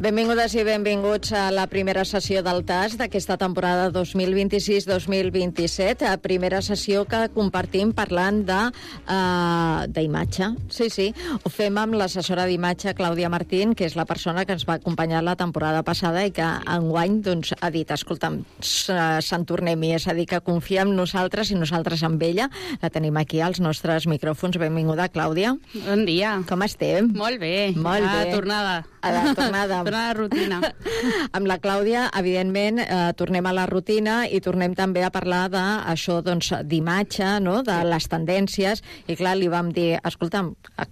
Benvingudes i benvinguts a la primera sessió del TAS d'aquesta temporada 2026-2027. Primera sessió que compartim parlant d'imatge. Sí. Ho fem amb l'assessora d'imatge, Clàudia Martín, que és la persona que ens va acompanyar la temporada passada i que enguany doncs, ha dit, escolta'm, se'n tornem-hi. És a dir, que confia en nosaltres i nosaltres en ella. La tenim aquí als nostres micròfons. Benvinguda, Clàudia. Bon dia. Com estem? Molt bé. Molt bé. Tornada. A la tornada. Tornada a la rutina. Amb la Clàudia, evidentment, tornem a la rutina i tornem també a parlar d'això, doncs, d'imatge, no?, de les tendències. I clar, li vam dir, escolta'm,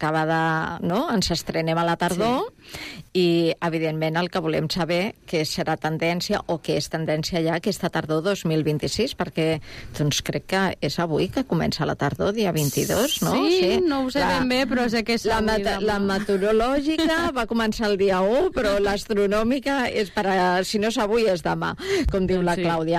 ens estrenem a la tardor i, evidentment, el que volem saber què serà tendència o què és tendència ja aquesta tardor 2026, perquè, doncs, crec que és avui que comença la tardor, dia 22, no? Sí, no ho sé ben bé, però sé que és avui. La meteorològica va començar el dia 1, però l'astronòmica és si no és avui és demà, com diu la Clàudia.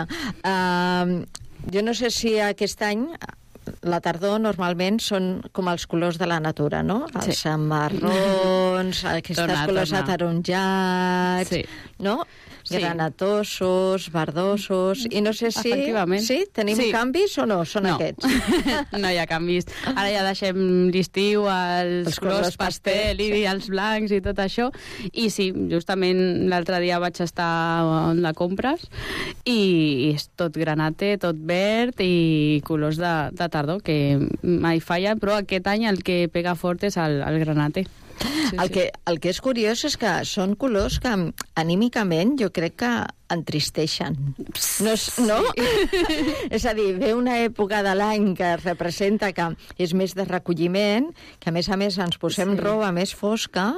Jo no sé si aquest any la tardor normalment són com els colors de la natura, no? Els marrons, aquests colors ataronjats, no? Granatosos, verdosos, i no sé si... Sí? Tenim canvis o no? Són aquests? No hi ha canvis. Ara ja deixem l'estiu, els colors pastel i els blancs i tot això. I sí, justament l'altre dia vaig estar on la compres i és tot granate, tot verd i colors de tardor, que mai fallen, però aquest any el que pega fort és el granate. El que és curiós és que són colors que anímicament jo crec que entristeixen. No? És a dir, ve una època de l'any que representa que és més de recolliment, que a més ens posem roba més fosca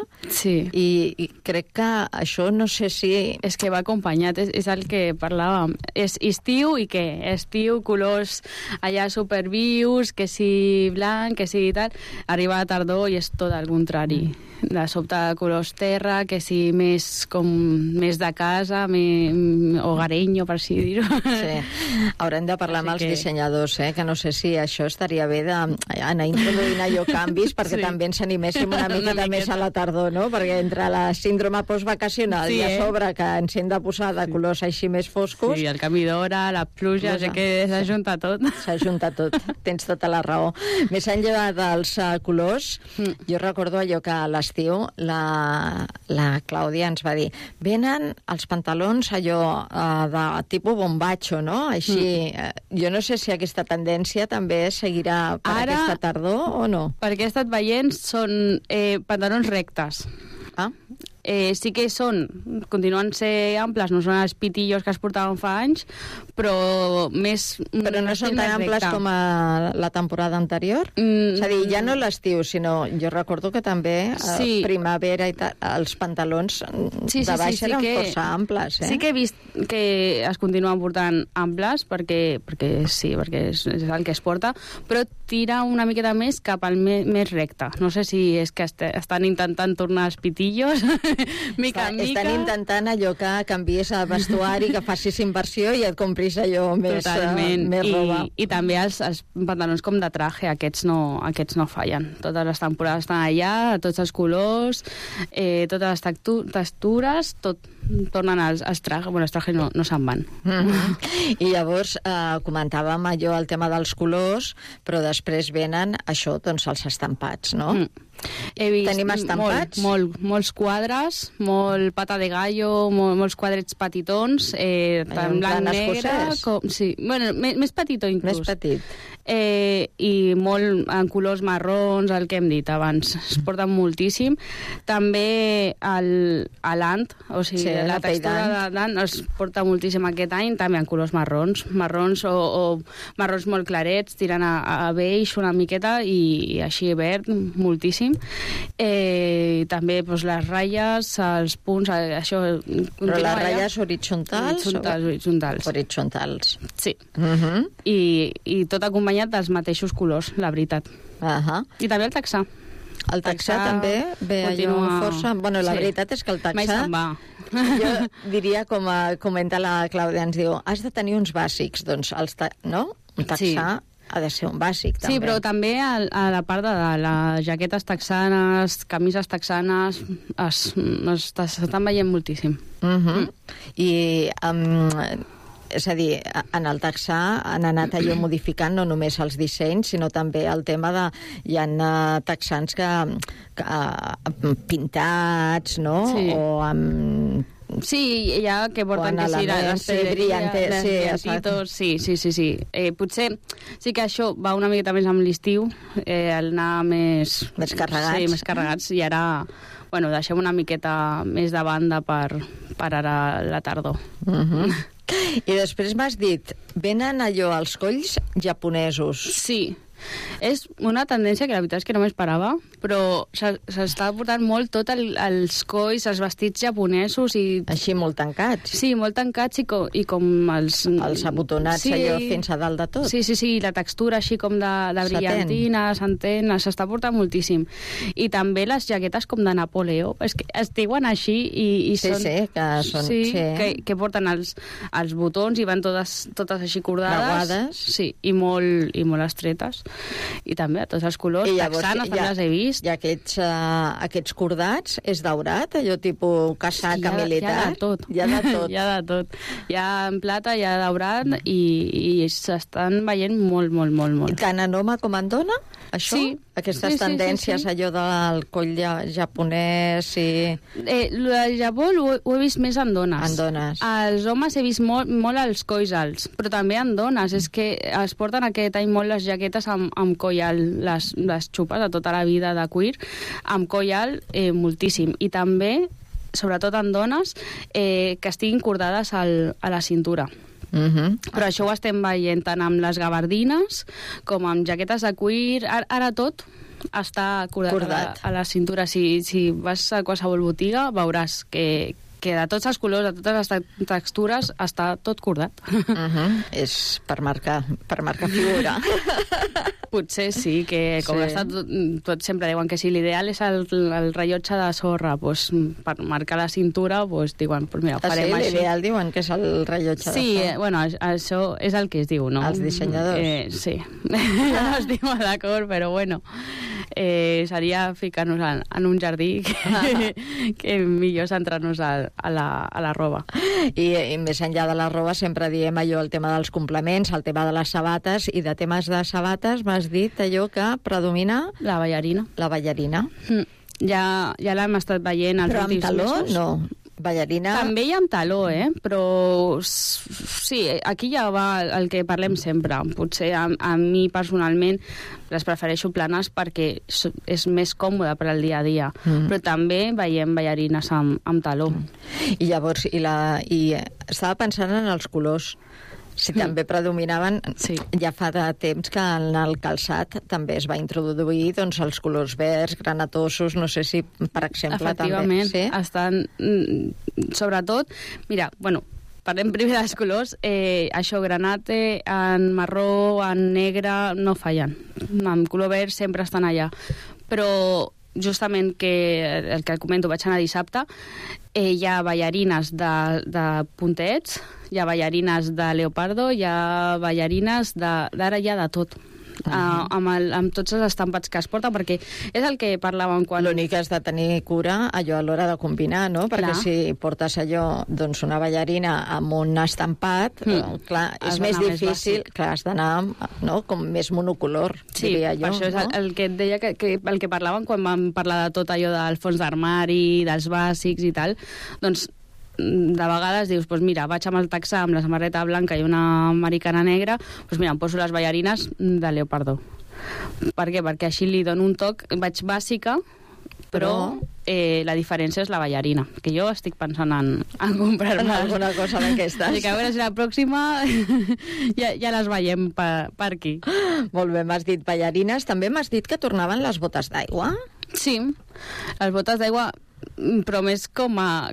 i crec que això no sé si... És que va acompanyat, és el que parlàvem. És estiu i què? Estiu, colors allà supervius, que si blanc, que si tal. Arriba la tardor i és tot el contrari. De sobte colors terra, que si més de casa, hogareño, per així dir-ho. Sí. Haurem de parlar amb els dissenyadors, que no sé si això estaria bé d'anar introduint allò canvis perquè també ens animéssim una miqueta més a la tardor, no? Perquè entre la síndrome postvacacional i a sobre que ens hem de posar de colors així més foscos... Sí, el canvi d'hora, la pluja, sé que s'ajunta tot. S'ajunta tot, tens tota la raó. Més enllà dels colors, jo recordo allò que a l'estiu la Clàudia ens va dir, venen els pantalons allò de tipus bombacho, no? Així, jo no sé si aquesta tendència també seguirà per aquesta tardor o no. Perquè he estat veient, són pantalons rectes. Sí que continuen ser amples, no són els pitillos que es portaven fa anys, però no són tan amples com a la temporada anterior? És a dir, ja no l'estiu, sinó jo recordo que també primavera i els pantalons de baix eren força amples. Sí que he vist que es continuen portant amples, perquè és el que es porta, però tira una miqueta més cap al més recte. No sé si és que estan intentant tornar els pitillos mica en mica. Estan intentant allò que canvies el vestuari, que facis inversió i et compris allò més roba. I també els pantalons com de traje, aquests no fallen. Totes les temporades estan allà, tots els colors, totes les textures, tot tornen als trajes. Bueno, els trajes no se'n van. I llavors comentàvem allò, el tema dels colors, però després venen això, doncs els estampats, no? Tenim estampats? Molts quadres, molt pata de gallo, molts quadrets petitons, tant blanc, negre... Bueno, més petitó inclús. Més petit. I molt en colors marrons, el que hem dit abans. Es porten moltíssim. També l'ant, o sigui, la textura de l'ant es porta moltíssim aquest any, també en colors marrons o marrons molt clarets, tirant a beix una miqueta i així verd, moltíssim. També les ratlles, els punts, això... Però les ratlles horitzontals? Horitzontals. Sí. I tot acompanyat dels mateixos colors, la veritat. I també el texà. El texà també ve allò força... Bueno, la veritat és que el texà... Mai se'n va. Jo diria, comenta la Clàudia, ens diu, has de tenir uns bàsics, doncs, no? Un texà... ha de ser un bàsic, també. Sí, però també a la part de les jaquetes texanes, camises texanes, s'estan veient moltíssim. I... és a dir, en el texà han anat allò modificant no només els dissenys, sinó també el tema de... Hi ha texans que pintats, no? Sí. O amb... Sí, hi ha que porten que sí, les brillantitos, sí. Potser sí que això va una miqueta més amb l'estiu, anar més... Més carregats. Sí, més carregats, i ara... Bueno, deixem una miqueta més de banda per ara la tardor. I després m'has dit, venen allò als colls japonesos. Sí, és una tendència que la veritat és que no m'esperava, però s'està portant molt tot els colls, els vestits japonesos i... Així molt tancats. Sí, molt tancats i com els... Els abotonats allò fins a dalt de tot. Sí, la textura així com de brillantina, s'entén, s'està portant moltíssim. I també les jaquetes com de Napoleó, és que es diuen així i són... Sí, que són... Sí, que porten els botons i van totes així cordades. Creuades. Sí, i molt estretes. I també a tots els colors, texanes també les he vist. I aquests cordats és daurat, allò tipus casaca militar? Hi ha de tot. Hi ha de tot. Hi ha en plata, hi ha daurat i s'estan veient molt. Tant en home com en dona, això? Sí. Aquestes tendències, allò del coll japonès i... El Japó ho he vist més en dones. En dones. Els homes he vist molt els colls alts, però també en dones. És que es porten aquest any molt les jaquetes amb coll alt, les xupes de tota la vida de cuir, amb coll alt moltíssim. I també, sobretot en dones, que estiguin cordades a la cintura. Però això ho estem veient tant amb les gabardines com amb jaquetes de cuir. Ara tot està cordat a la cintura. Si vas a qualsevol botiga veuràs que de tots els colors, de totes les textures, està tot cordat. És per marcar figura. Potser sí, que com està tot sempre diuen que si l'ideal és el rellotge de sorra, doncs, per marcar la cintura, doncs, diuen, pues mira, farem així. L'ideal diuen que és el rellotge de sorra. Sí, bueno, això és el que es diu, no? Els dissenyadors. Sí, jo no estic molt d'acord, però bueno, seria ficar-nos en un jardí que millor centrar-nos a la roba. I més enllà de la roba sempre diem allò, el tema dels complements, el tema de les sabates, i de temes de sabates m'has dit allò que predomina... La ballarina. La ballarina. Ja l'hem estat veient els últims mesos. Però amb taló, no. Ballarina... També hi ha amb taló, però sí, aquí ja va el que parlem sempre. Potser a mi personalment les prefereixo planes perquè és més còmode per al dia a dia, però també veiem ballarines amb taló. I llavors, estava pensant en els colors. Si també predominaven, ja fa de temps que en el calçat també es va introduir doncs, els colors verds, granatosos, no sé si, per exemple, efectivament, també. Sí? Estan, sobretot, mira, bueno, parlem primer dels colors, això, granate, en marró, en negre, no fallen. En color verd sempre estan allà. Però justament el que comento, vaig anar dissabte, hi ha ballarines de puntets, hi ha ballarines de leopardo, hi ha ballarines d'ara hi ha de tot. Amb tots els estampats que es porten, perquè és el que parlàvem quan... L'únic que has de tenir cura allò a l'hora de combinar, no? Perquè si portes allò, doncs una ballarina amb un estampat, clar, és més difícil, clar, has d'anar com més monocolor, diria jo. Sí, per això és el que et deia, el que parlàvem quan vam parlar de tot allò del fons d'armari, dels bàsics i tal, doncs de vegades dius, doncs mira, vaig amb el texà amb la samarreta blanca i una americana negra, doncs mira, em poso les ballarines de leopardo. Per què? Perquè així li dono un toc, vaig bàsica, però la diferència és la ballarina, que jo estic pensant en comprar-me alguna cosa d'aquestes. Així que a veure si la pròxima ja les veiem per aquí. Molt bé, m'has dit ballarines, també m'has dit que tornaven les botes d'aigua. Sí, les botes d'aigua però més com a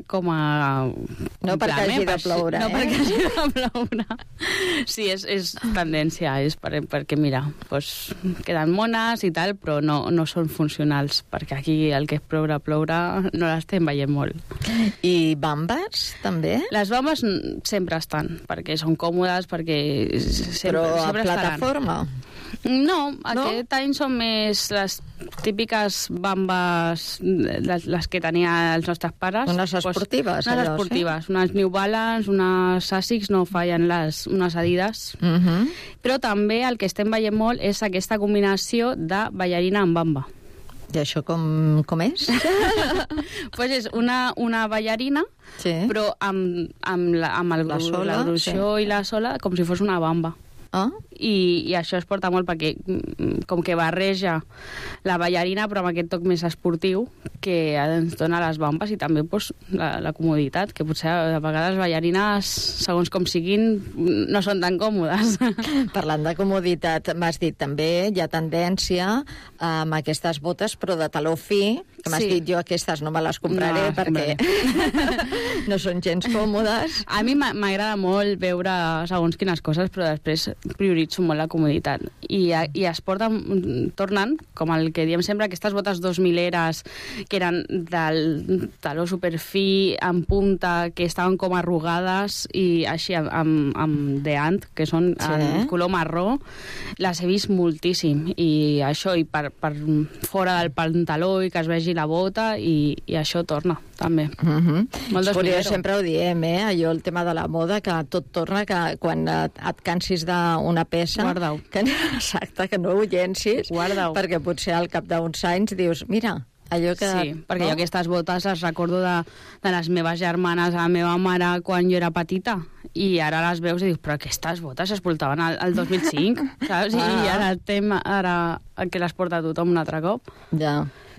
no perquè hagi de ploure, no perquè hagi de ploure. Sí, és tendència, és perquè, mira, pues, queden mones i tal, però no són funcionals, perquè aquí el que és ploure no l'estem veient molt. I bambes, també? Les bambes sempre estan, perquè són còmodes, perquè sempre però a plataforma? No, aquest any són més les típiques bambes, les que tenia els nostres pares. Unes esportives, unes esportives, unes New Balance, unes Asics, no fallen unes Adidas. Però també el que estem veient molt és aquesta combinació de ballarina amb bamba. I això com és? Pues és una ballarina, sí, però amb la gruixó i la sola com si fos una bamba. I això es porta molt perquè com que barreja la ballarina però amb aquest toc més esportiu que ens dona les bambes i també pues, la comoditat, que potser a vegades les ballarines, segons com siguin, no són tan còmodes. Parlant de comoditat, m'has dit també hi ha tendència amb aquestes botes però de taló fi, que m'has dit jo aquestes no me les compraré perquè no són gens còmodes. A mi m'agrada molt veure segons quines coses, però després prioritzo molt la comoditat. I es tornen, com el que diem sempre, aquestes botes 2000eres que eren del taló superfi, amb punta, que estaven com arrugades, i així amb The Ant, que són en color marró, les he vist moltíssim. I això, i per fora del pantaló, i que es vegi la bota, i això torna, també. Molt curiós, sempre ho diem, allò, el tema de la moda, que tot torna, que quan et cansis d'una peça, guarda-ho. Exacte, que no ho llencis, perquè potser al cap d'uns anys dius, mira, allò que... Sí, perquè jo aquestes botes les recordo de les meves germanes, a la meva mare quan jo era petita, i ara les veus i dius, però aquestes botes es portaven al 2005, saps? I ara que les porta tothom un altre cop. Ja.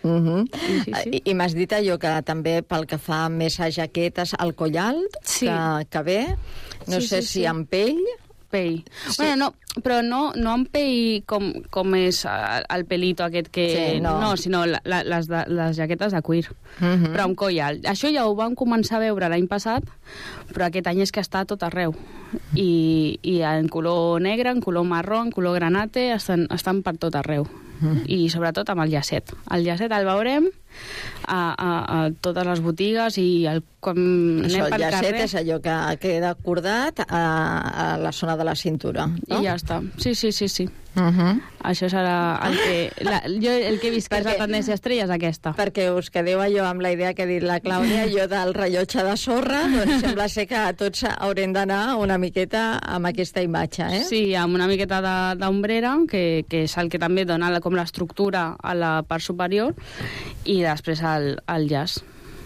Sí. I m'has dit allò que també pel que fa més a jaquetes, el coll alt, que ve, no sé si amb pell... Pell. Sí. Bueno, però no amb pell com és el pelito aquest que... Sí, no, sinó les jaquetes de cuir, però amb coll alt. Això ja ho vam començar a veure l'any passat, però aquest any és que està a tot arreu. I en color negre, en color marró, en color granate, estan per tot arreu. I sobretot amb el llacet. El llacet el veurem a totes les botigues i quan anem pel carrer... El llacet és allò que queda acordat a la zona de la cintura, no? I ja està. Sí. Això serà el que... Jo el que he vist que és la tendència estrella és aquesta. Perquè us quedeu allò amb la idea que ha dit la Clàudia, jo del rellotge de sorra, doncs sembla ser que tots haurem d'anar una miqueta amb aquesta imatge, Sí, amb una miqueta d'ombrera, que és el que també dona com l'estructura a la part superior, i després el llaç.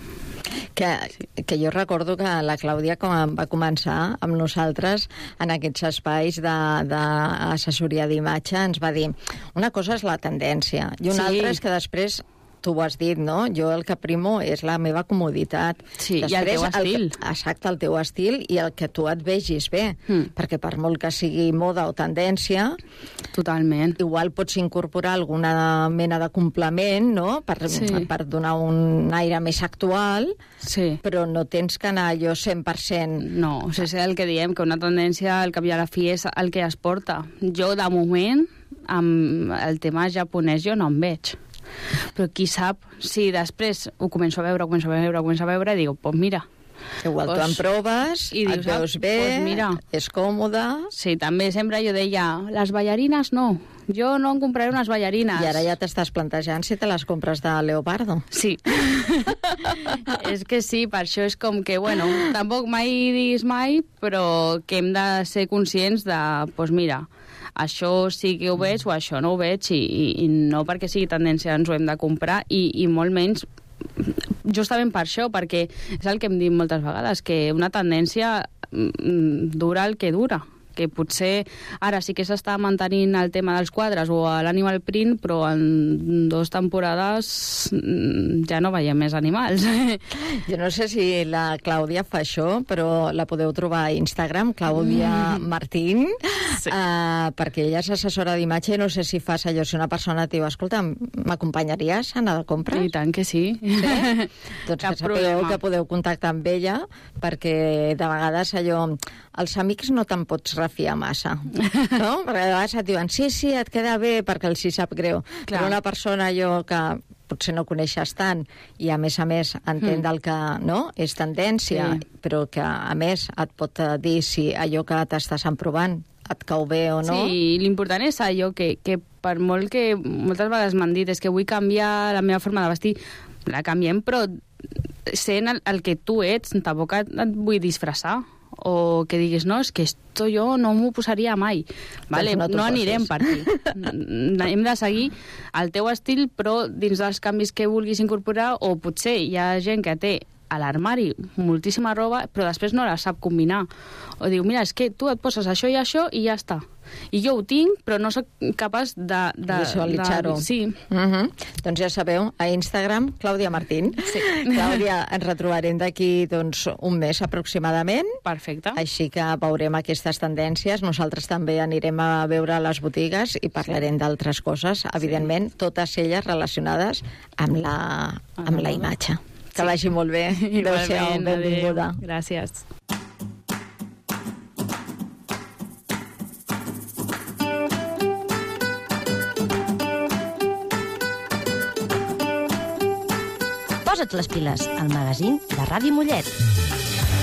Que jo recordo que la Clàudia, quan va començar amb nosaltres en aquests espais d'assessoria d'imatge, ens va dir una cosa és la tendència i una altra és que després tu ho has dit, no? Jo el que primo és la meva comoditat. Sí, després, i el teu estil. Exacte, el teu estil i el que tu et vegis bé. Perquè per molt que sigui moda o tendència... Totalment. Igual pots incorporar alguna mena de complement, no? Per donar un aire més actual, però no tens que anar allò 100%... No, és el que diem, que una tendència al cap i a la fi és el que es porta. Jo, de moment, amb el tema japonès, jo no em veig. Però qui sap si després ho començo a veure, i dic, pues mira... Igual tu en proves, et veus bé, és còmode... Sí, també sempre jo deia, les ballarines no, jo no em compraré unes ballarines. I ara ja t'estàs plantejant si te les compres de leopardo. Sí. És que sí, per això és com que, bueno, tampoc mai diguis mai, però que hem de ser conscients de, doncs mira, això sí que ho veig o això no ho veig i no perquè sigui tendència ens ho hem de comprar i molt menys justament per això, perquè és el que hem dit moltes vegades, que una tendència dura el que dura, que potser ara sí que s'està mantenint el tema dels quadres o l'animal print, però en 2 temporades ja no veiem més animals. Jo no sé si la Clàudia fa això, però la podeu trobar a Instagram, Clàudia Martín, perquè ella és assessora d'imatge i no sé si fas allò, si una persona et diu, escolta, m'acompanyaries a anar de compres? I tant que sí. Doncs que sapigueu que podeu contactar amb ella, perquè de vegades allò, els amics no te'n pots refiar massa, no? Perquè de vegades et diuen, sí, et queda bé, perquè els hi sap greu. Clar. Però una persona allò que potser no coneixes tant i a més entén del que no és tendència, però que a més et pot dir si allò que t'estàs emprovant et cau bé o no. Sí, l'important és allò que per molt que moltes vegades m'han dit és que vull canviar la meva forma de vestir, la canviem, però sent el que tu ets, tampoc et vull disfressar o que diguis, no, és que esto jo no m'ho posaria mai. Vale, no anirem per aquí. Hem de seguir el teu estil, però dins dels canvis que vulguis incorporar, o potser hi ha gent que té a l'armari moltíssima roba, però després no la sap combinar. O diu, mira, és que tu et poses això i ja està. I jo ho tinc, però no soc capaç de visualitzar-ho. Sí. Doncs ja sabeu, a Instagram, Clàudia Martín. Sí. Clàudia, ens retrobarem d'aquí un mes aproximadament. Perfecte. Així que veurem aquestes tendències. Nosaltres també anirem a veure les botigues i parlarem d'altres coses, evidentment, totes elles relacionades amb la imatge. Que vagi molt bé. Adéu-siau, benvinguda. Gràcies. Posa't les piles, al magazín de Ràdio Mollet.